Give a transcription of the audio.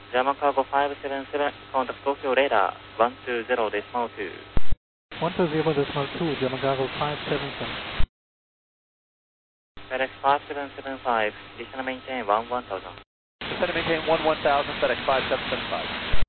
Jama Cargo 577, contact Tokyo Radar 120.2. 120.2, Jama Cargo 577. FedEx 5775, descend and maintain 11000. Descend and maintain 11000, FedEx 5775.